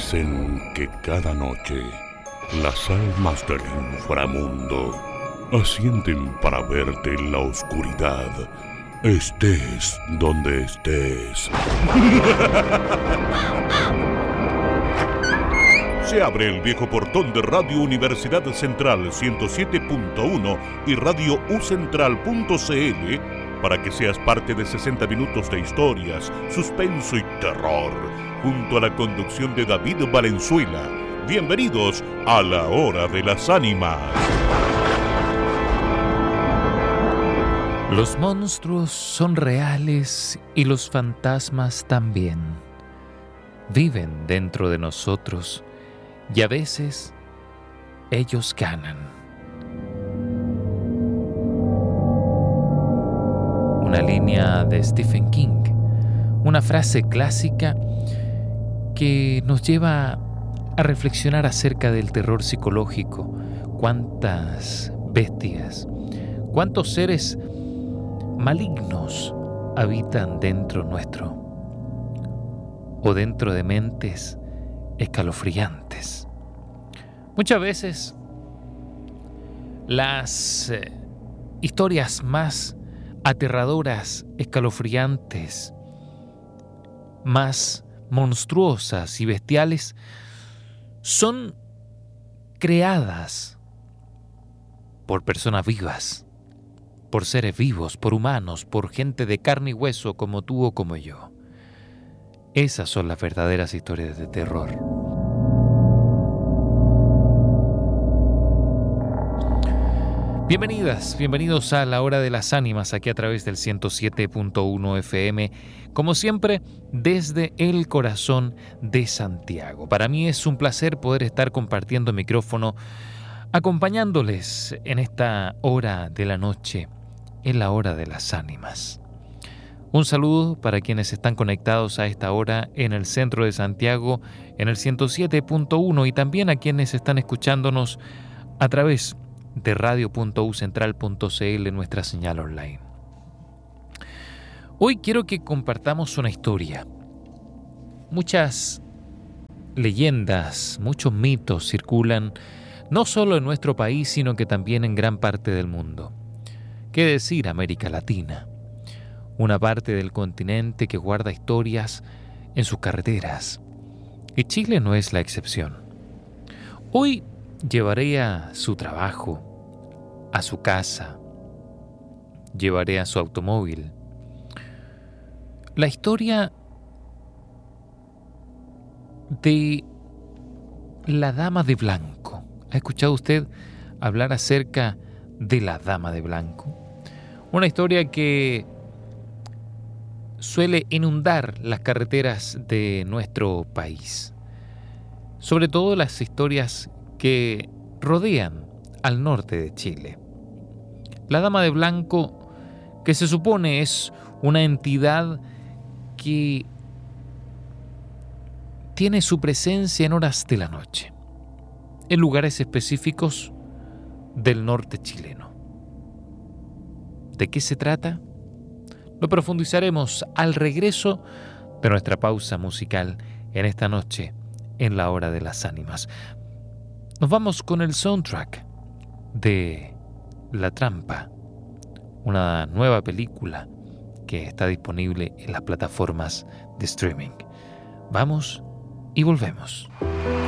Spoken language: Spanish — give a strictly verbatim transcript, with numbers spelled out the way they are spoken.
Dicen que cada noche las almas del inframundo ascienden para verte en la oscuridad, estés donde estés. Se abre el viejo portón de Radio Universidad Central ciento siete punto uno y Radio U Central punto C L para que seas parte de sesenta minutos de historias, suspenso y terror, junto a la conducción de David Valenzuela. Bienvenidos a La Hora de las Ánimas. Los monstruos son reales y los fantasmas también. Viven dentro de nosotros y a veces ellos ganan. Una línea de Stephen King, una frase clásica que nos lleva a reflexionar acerca del terror psicológico. Cuántas bestias, cuántos seres malignos habitan dentro nuestro o dentro de mentes escalofriantes. Muchas veces las eh, historias más aterradoras, escalofriantes, más monstruosas y bestiales son creadas por personas vivas, por seres vivos, por humanos, por gente de carne y hueso como tú o como yo. Esas son las verdaderas historias de terror. Bienvenidas, bienvenidos a La Hora de las Ánimas, aquí a través del ciento siete punto uno F M, como siempre, desde el corazón de Santiago. Para mí es un placer poder estar compartiendo micrófono, acompañándoles en esta hora de la noche, en la Hora de las Ánimas. Un saludo para quienes están conectados a esta hora en el centro de Santiago, en el ciento siete punto uno, y también a quienes están escuchándonos a través de de radio punto u central punto c l, nuestra señal online. Hoy quiero que compartamos una historia. Muchas leyendas, muchos mitos circulan, no solo en nuestro país, sino que también en gran parte del mundo. ¿Qué decir América Latina? Una parte del continente que guarda historias en sus carreteras. Y Chile no es la excepción. Hoy llevaré a su trabajo, a su casa, llevaré a su automóvil la historia de la Dama de Blanco. ¿Ha escuchado usted hablar acerca de la Dama de Blanco? Una historia que suele inundar las carreteras de nuestro país, sobre todo las historias que rodean al norte de Chile. La Dama de Blanco, que se supone es una entidad que tiene su presencia en horas de la noche, en lugares específicos del norte chileno. ¿De qué se trata? Lo profundizaremos al regreso de nuestra pausa musical en esta noche, en La Hora de las Ánimas. Nos vamos con el soundtrack de La Trampa, una nueva película que está disponible en las plataformas de streaming. Vamos y volvemos.